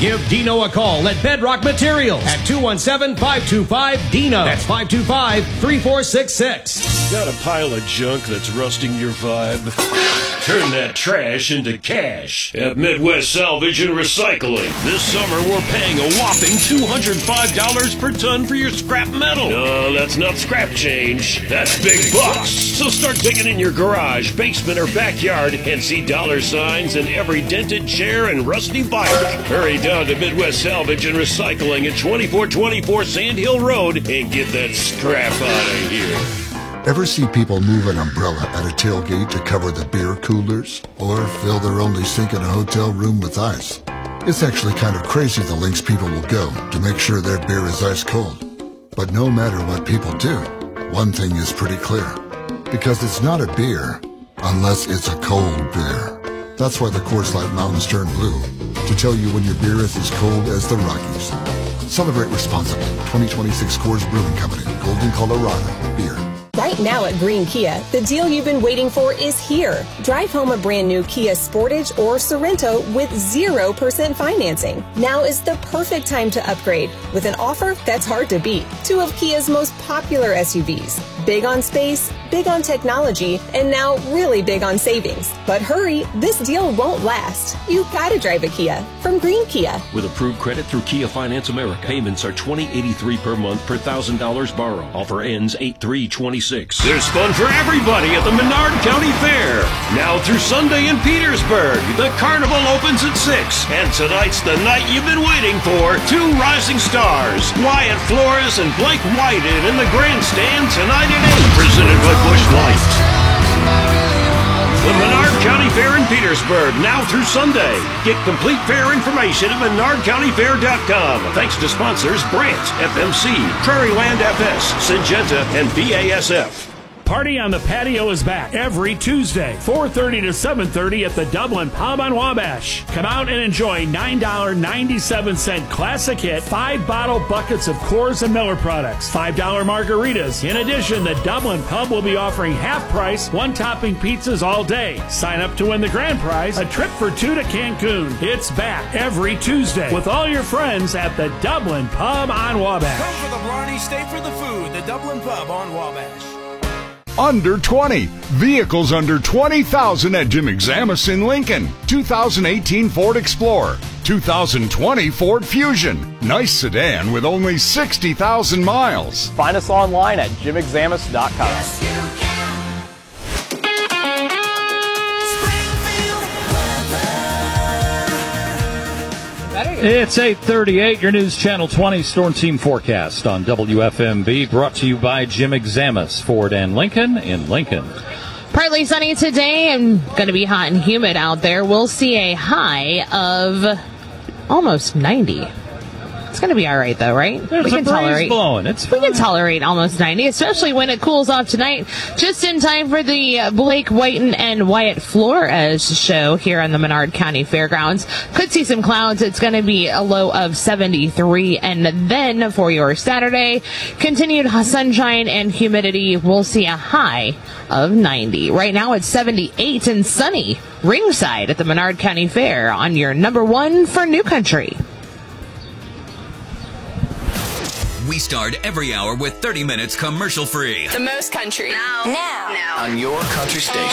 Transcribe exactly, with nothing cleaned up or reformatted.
Give Dino a call at Bedrock Materials at two one seven, five two five, D I N O. That's five two five, three four six six. Got a pile of junk that's rusting your vibe? Turn that trash into cash at Midwest Salvage and Recycling. This summer, we're paying a whopping two hundred five dollars per ton for your scrap metal. No, that's not scrap change. That's big bucks. So start digging in your garage, basement, or backyard and see dollar signs in every dented chair and rusty bike. Hurry down to Midwest Salvage and Recycling at twenty-four twenty-four Sand Hill Road and get that scrap out of here. Ever see people move an umbrella at a tailgate to cover the beer coolers? Or fill their only sink in a hotel room with ice? It's actually kind of crazy the lengths people will go to make sure their beer is ice cold. But no matter what people do, one thing is pretty clear. Because it's not a beer unless it's a cold beer. That's why the Coors Light Mountains turn blue, to tell you when your beer is as cold as the Rockies. Celebrate responsibly. twenty twenty-six Coors Brewing Company, Golden, Colorado. Beer. Right now at Green Kia, the deal you've been waiting for is here. Drive home a brand new Kia Sportage or Sorento with zero percent financing. Now is the perfect time to upgrade with an offer that's hard to beat. Two of Kia's most popular S U Vs. Big on space, big on technology, and now really big on savings. But hurry, this deal won't last. You gotta drive a Kia from Green Kia. With approved credit through Kia Finance America, payments are twenty eighty-three per month per one thousand dollars borrow. Offer ends eight three twenty-six. There's fun for everybody at the Menard County Fair. Now through Sunday in Petersburg, the carnival opens at six. And tonight's the night you've been waiting for. Two rising stars, Wyatt Flores and Blake Whited in the grandstand tonight at eight. Presented by Busch Light. The Menard County Fair in Petersburg, now through Sunday. Get complete fair information at menard county fair dot com. Thanks to sponsors Brandt, F M C, Prairie Land F S, Syngenta, and B A S F. Party on the Patio is back every Tuesday, four thirty to seven thirty at the Dublin Pub on Wabash. Come out and enjoy nine dollars and ninety-seven cents classic hit, five bottle buckets of Coors and Miller products, five dollar margaritas. In addition, the Dublin Pub will be offering half-price, one-topping pizzas all day. Sign up to win the grand prize, a trip for two to Cancun. It's back every Tuesday with all your friends at the Dublin Pub on Wabash. Come for the Blarney, stay for the food. The Dublin Pub on Wabash. Under twenty. Vehicles under twenty thousand at Jim Examus in Lincoln. two thousand eighteen Ford Explorer. two thousand twenty Ford Fusion. Nice sedan with only sixty thousand miles. Find us online at jim examus dot com. Yes, you can. It's eight thirty-eight, your News Channel twenty Storm Team Forecast on W F M B, brought to you by Jim Examus, Ford and Lincoln in Lincoln. Partly sunny today and going to be hot and humid out there. We'll see a high of almost ninety. It's going to be all right, though, right? There's we can a breeze tolerate, blowing. It's we can tolerate almost ninety, especially when it cools off tonight. Just in time for the Blake Whiten and Wyatt Flores show here on the Menard County Fairgrounds. Could see some clouds. It's going to be a low of seventy-three. And then for your Saturday, continued sunshine and humidity. We'll see a high of ninety. Right now it's seventy-eight and sunny ringside at the Menard County Fair on your number one for New Country. We start every hour with thirty minutes commercial free. The most country. Now. Now. Now. On your country station.